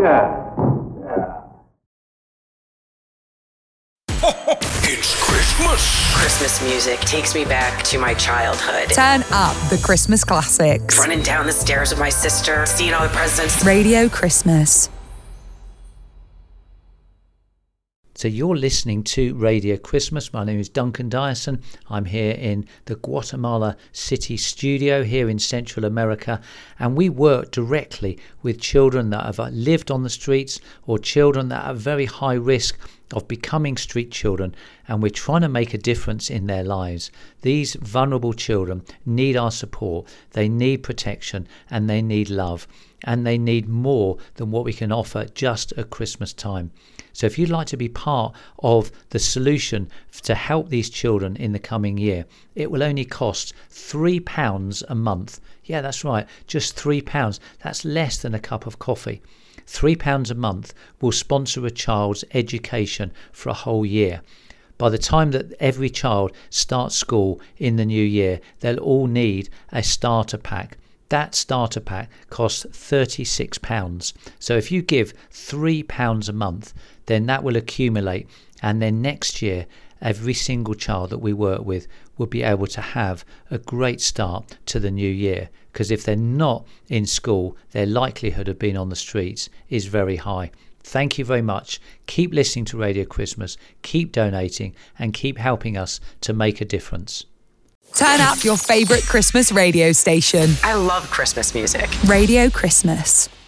It's Christmas. Christmas music takes me back to my childhood. Turn up the Christmas classics. Running down the stairs with my sister, seeing all the presents. Radio Christmas. So you're listening to Radio Christmas. My name is Duncan Dyson. I'm here in the Guatemala City studio here in Central America, and we work directly with children that have lived on the streets or children that are very high risk of becoming street children, and we're trying to make a difference in their lives. These vulnerable children need our support, they need protection, and they need love, and they need more than what we can offer just at Christmas time. So if you'd like to be part of the solution to help these children in the coming year, it will only cost £3 a month. Yeah, that's right, just £3. That's less than a cup of coffee. £3 a month will sponsor a child's education for a whole year. By the time that every child starts school in the new year, they'll all need a starter pack. That starter pack costs £36. So if you give £3 a month, then that will accumulate, and then next year every single child that we work with will be able to have a great start to the new year, because if they're not in school, their likelihood of being on the streets is very high. Thank you very much. Keep listening to Radio Christmas, keep donating, and keep helping us to make a difference. Turn up your favourite Christmas radio station. I love Christmas music. Radio Christmas.